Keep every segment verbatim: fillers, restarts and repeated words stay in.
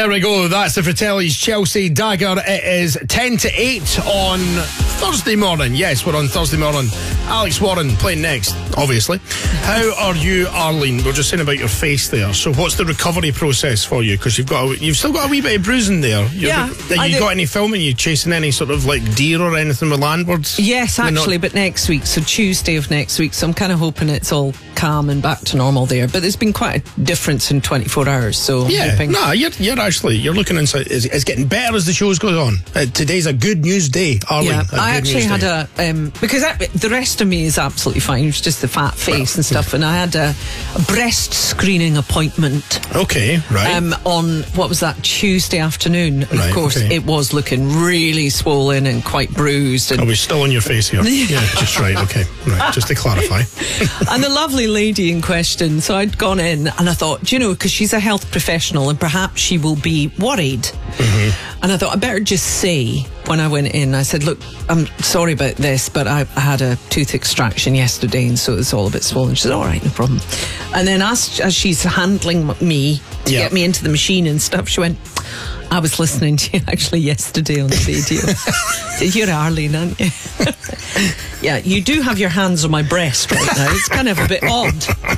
There we go. That's the Fratelli's Chelsea Dagger. It is ten to eight on Thursday morning. Yes, we're on Thursday morning. Alex Warren playing next, obviously. How are you, Arlene? We're just saying about your face there. So what's the recovery process for you? Because you've got a, you've still got a wee bit of bruising there. You're, Yeah. Have you got any filming? Are you chasing any sort of like deer or anything with landbirds? Yes, actually, not... but next week, so Tuesday of next week. So I'm kind of hoping it's all calm and back to normal there. But there's been quite a difference in twenty-four hours. So I'm yeah, hoping... no, you're, you're actually you're looking inside. It's, it's getting better as the shows go on. Uh, today's a good news day, Arlene. Yeah, a I good actually news had day. a um, because I, the rest of me is absolutely fine. It's just the fat face and stuff. And I had a, a breast screening appointment. Okay, right. Um, on what was that Tuesday afternoon? And Right, of course, okay. it was looking really swollen and quite bruised. And Are we still on your face here? Yeah, just right. Okay, right. Just to clarify. and the lovely lady in question, so I'd gone in and I thought, do you know, because she's a health professional and perhaps she will be worried. Mm-hmm. And I thought I better just say when I went in, I said, look, I'm sorry about this, but I, I had a tooth extraction yesterday and so it's all a bit swollen. She said, all right, no problem. And then as, as she's handling me to Yeah. get me into the machine and stuff, she went, I was listening to you actually yesterday on the radio. Said, you're Arlene, aren't you? Yeah, you do have your hands on my breast right now. It's kind of a bit odd.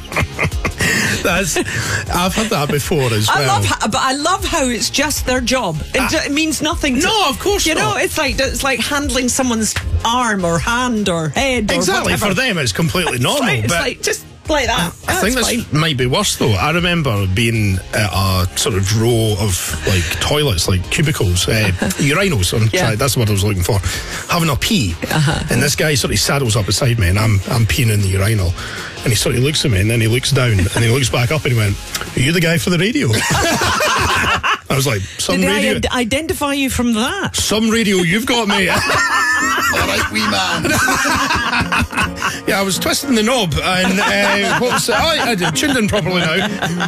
That's I've had that before as I well. love, how, but I love how it's just their job. It, Ah. it means nothing. To, No, of course you not. know, it's like it's like handling someone's arm or hand or head. Exactly, or whatever. for them it's completely It's normal. like, it's but like just like that. I think That's this fine. might be worse though. I remember being at a sort of row of like toilets, like cubicles, uh, urinals. I'm Yeah. sorry, that's what I was looking for. Having a pee, Uh-huh. and this guy sort of saddles up beside me, and I'm I'm peeing in the urinal, and he sort of looks at me, and then he looks down, and he looks back up, and he went, "Are you the guy for the radio?" I was like, "Some Did radio, I ad- identify you from that? some radio, you've got me." All right, wee man. Yeah, I was twisting the knob, and uh, what was it? Oh, I did tuned in properly now.